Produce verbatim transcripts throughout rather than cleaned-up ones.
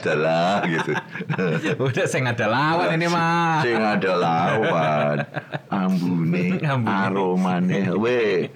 adalah gitu. Udah saya nggak ada lawan ini mah. Saya nggak ada lawan. Ambune, aromane, we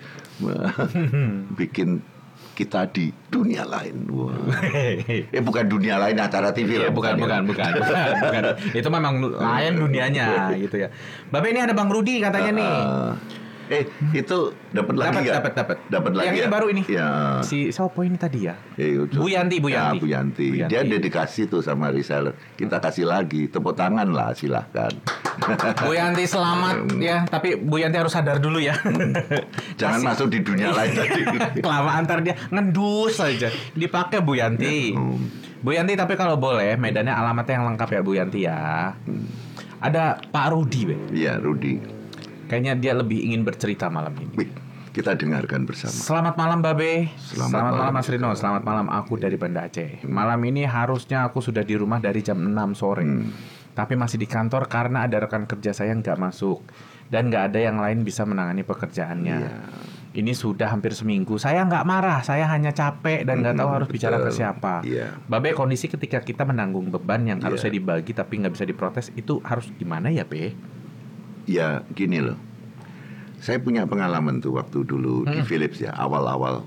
bikin kita di dunia lain. Wah. Eh bukan dunia lain acara T V ya, lah. bukan, bukan, bukan, bukan, bukan. Itu memang lain dunianya gitu ya. Bapak ini ada Bang Rudi katanya nih. Uh, eh itu dapat lagi nggak? Dapat, dapat, Dapat lagi. Yang ya? ini baru ini. Ya. Si Sopo ini tadi ya. Eh, Bu Yanti, Bu Yanti. Ya, Bu Yanti. Bu Yanti. Dia dedikasi tuh sama reseller. Kita kasih lagi tepuk tangan lah, silahkan. Bu Yanti selamat ya, tapi Bu Yanti harus sadar dulu ya. Jangan Masih. masuk di dunia lain tadi. Kelamaan ntar dia ngendus saja. Dipakai Bu Yanti. Hmm. Bu Yanti, tapi kalau boleh medannya alamatnya yang lengkap ya Bu Yanti ya. Hmm. Ada Pak Rudi, Be. Iya, Rudi. Kayaknya dia lebih ingin bercerita malam ini. Wih, kita dengarkan bersama. Selamat malam Babe. Selamat, Selamat malam, malam Mas Rino. Selamat malam, aku dari Banda Aceh. Malam ini harusnya aku sudah di rumah dari jam enam sore. Hmm. Tapi masih di kantor karena ada rekan kerja saya nggak masuk. Dan nggak ada yang lain bisa menangani pekerjaannya. Yeah. Ini sudah hampir seminggu. Saya nggak marah, saya hanya capek dan nggak hmm, tahu harus betul. bicara ke siapa. Yeah. Babe, kondisi ketika kita menanggung beban yang yeah. harusnya dibagi tapi nggak bisa diprotes, itu harus gimana ya, Be? Ya gini loh, saya punya pengalaman tuh waktu dulu hmm. di Philips ya, awal-awal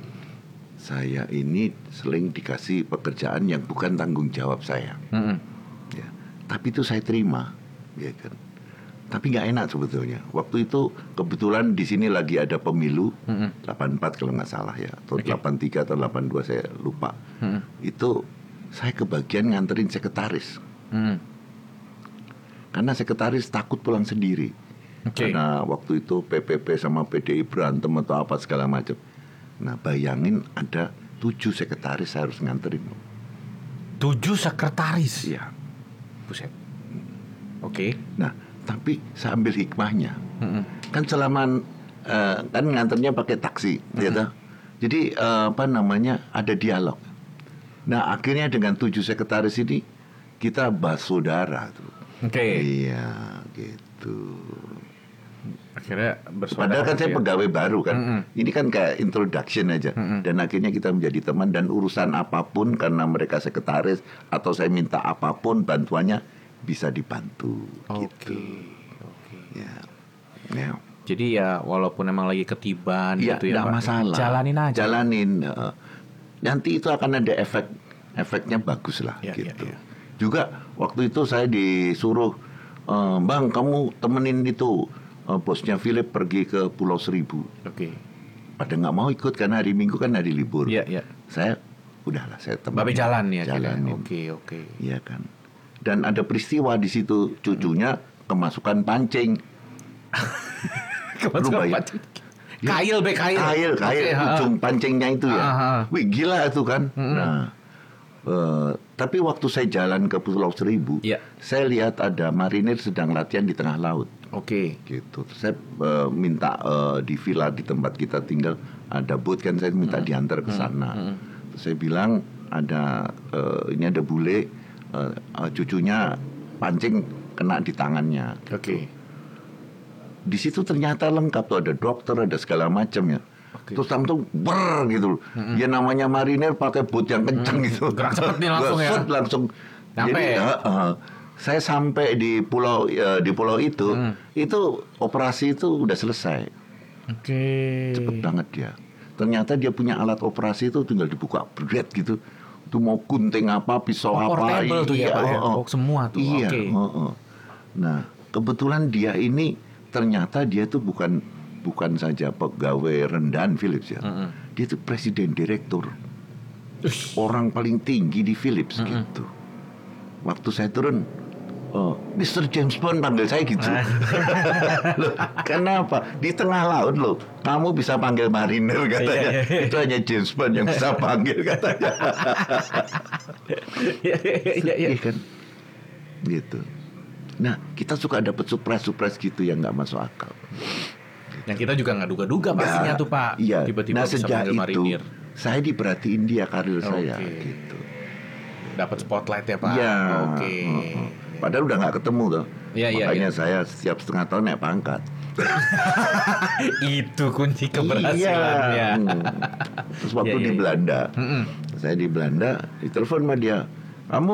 saya ini sering dikasih pekerjaan yang bukan tanggung jawab saya, hmm. ya, tapi itu saya terima, ya kan. Tapi nggak enak sebetulnya. Waktu itu kebetulan di sini lagi ada pemilu hmm. delapan puluh empat kalau nggak salah ya, atau okay. delapan puluh tiga atau delapan puluh dua saya lupa. Hmm. Itu saya kebagian nganterin sekretaris. Hmm. Karena sekretaris takut pulang sendiri. Okay. Karena waktu itu P P P sama P D I berantem atau apa segala macam. Nah bayangin ada tujuh sekretaris saya harus nganterin. Tujuh sekretaris? Iya. Buset. Oke. Okay. Nah tapi saya ambil hikmahnya. Mm-hmm. Kan selama uh, kan nganternya pakai taksi, mm-hmm. gitu. Jadi uh, apa namanya ada dialog. Nah akhirnya dengan tujuh sekretaris ini kita bersaudara tuh. Oke. Okay. Iya, gitu. Akhirnya bersaudara. Padahal kan saya ya? pegawai baru kan. Mm-hmm. Ini kan kayak introduction aja. Mm-hmm. Dan akhirnya kita menjadi teman dan urusan apapun karena mereka sekretaris atau saya minta apapun bantuannya bisa dibantu. Oke. Okay. Oke. Okay. Ya. Ya. Jadi ya walaupun emang lagi ketiban ya, gitu ya, Pak. Masalah. Jalanin aja. Jalanin. Uh, nanti itu akan ada efek efeknya bagus lah ya, gitu. Ya, ya. Juga waktu itu saya disuruh, e, Bang kamu temenin itu e, bosnya Philip pergi ke Pulau Seribu. Oke. Okay. Pada nggak mau ikut karena hari Minggu kan hari libur. Iya, iya. Saya udahlah saya temenin. Babe jalan ya. Jalanin. Oke, oke. Iya kan. Dan ada peristiwa di situ cucunya kemasukan pancing. Kemasukan pancing. Ya, kail be kail. Kail, kail okay, ujung ha. pancingnya itu ya. Ha. Wih gila itu kan. Mm-hmm. Nah. Uh, tapi waktu saya jalan ke Pulau Seribu, yeah. saya lihat ada marinir sedang latihan di tengah laut. Oke. Okay. Gitu. Saya uh, minta uh, di villa di tempat kita tinggal ada boat kan, saya minta mm. diantar ke sana. Mm. Terus saya bilang ada uh, ini ada bule, uh, uh, cucunya pancing kena di tangannya. Oke. Okay. Di situ ternyata lengkap tuh, ada dokter, ada segala macam ya. Okay. Terus langsung ber gitu, mm-hmm. ya namanya marinir pakai boot yang kencang mm-hmm. gitu. Gerak cepat nih langsung ya. langsung. Sampai. Jadi uh, uh, saya sampai di pulau uh, di pulau itu, mm. itu operasi itu udah selesai. Oke. Okay. Cepet banget dia. Ternyata dia punya alat operasi itu tinggal dibuka bread gitu. Itu mau gunting apa, pisau oh, apa, portable tuh ya, Pak. Oh, oh. Oh, semua tuh. Iya. Okay. Oh, oh. Nah kebetulan dia ini ternyata dia tuh bukan bukan saja pegawai rendahan Philips ya, mm-hmm. dia itu presiden direktur, Ush. orang paling tinggi di Philips mm-hmm. gitu. Waktu saya turun, oh, mister James Bond panggil saya gitu. Loh, kenapa? Di tengah laut loh, kamu bisa panggil marinir katanya. Yeah, yeah, yeah. Itu hanya James Bond yang bisa panggil katanya. Iya kan, gitu. Nah, kita suka dapat surprise-surprise gitu yang nggak masuk akal. Yang kita juga nggak duga-duga pastinya nah, tuh Pak. Iya. Tiba-tiba nah, bisa sejak manggil marinir. Itu saya diperhatiin dia karir okay. saya gitu. Dapat spotlight ya Pak. Iya. Oke. Okay. Uh-uh. Padahal udah nggak ketemu tuh. Iya, Makanya iya, saya setiap setengah tahun naik pangkat. Itu kunci keberhasilannya. Iya. Hmm. Terus waktu iya, iya, di Belanda, iya. saya di Belanda ditelepon sama dia, kamu